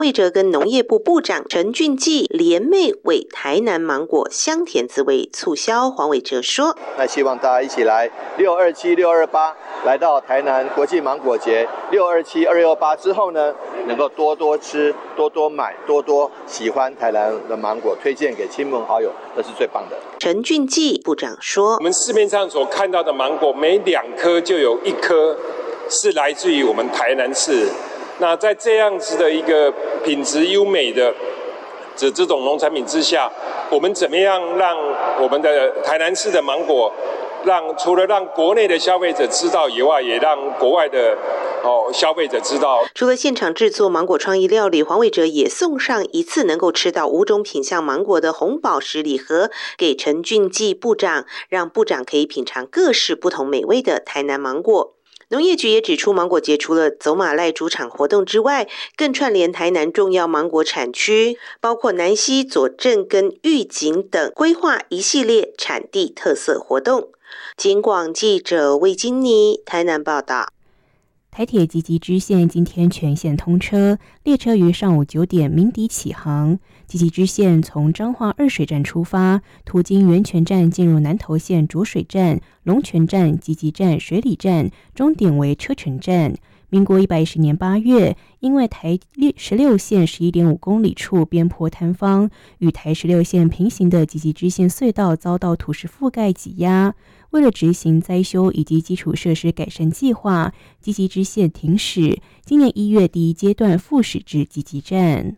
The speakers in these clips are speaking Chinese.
魏哲跟农业部部长陈俊记联袂为台南芒果香甜滋味促销。黄伟哲说：“ 那希望大家一起来627、628，来到台南国际芒果节627、268之后呢，能够多多吃、多多买、多多喜欢台南的芒果，推荐给亲朋好友，这是最棒的。” 陈俊记部长说：“ 我们市面上所看到的芒果，每2颗就有1颗是来自于我们台南市。那在这样子的一个品质优美的这种农产品之下，我们怎么样让我们的台南市的芒果，除了让国内的消费者知道以外，也让国外的消费者知道。” 除了现场制作芒果创意料理，黄伟哲也送上一次能够吃到5种品项芒果的红宝石礼盒给陈俊记部长，让部长可以品尝各式不同美味的台南芒果。农业局也指出，芒果节除了走马濑主场活动之外，更串联台南重要芒果产区，包括南溪、左镇跟玉井等，规划一系列产地特色活动。警广记者魏金妮台南报道。 台铁集集支线今天全线通车，列车于上午9点鸣笛起航。集集支线从彰化二水站出发，途经源泉站进入南投县浊水站、龙泉站、集集站、水里站，终点为车城站。民国110年8月，因为台16线11.5公里处边坡坍方，与台16线平行的集集支线隧道遭到土石覆盖挤压。为了执行灾修以及基础设施改善计划，集集支线停驶，今年1月第1阶段复驶至集集站。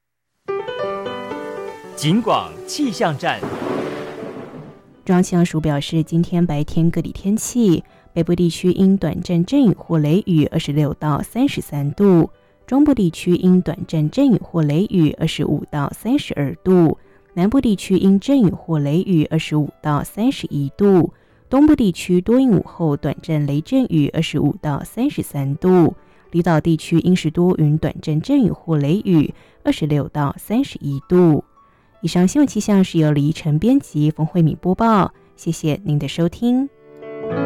警广气象站， 中央气象署表示，今天白天各地天气，北部地区因短暂阵雨或雷雨26到33度，中部地区因短暂阵雨或雷雨25到32度，南部地区因阵雨或雷雨25到31度，东部地区多云午后短暂雷阵雨25到33度，离岛地区因时多云短暂阵雨或雷雨26到31度。以上新闻气象是由李依晨编辑，冯慧敏播报，谢谢您的收听。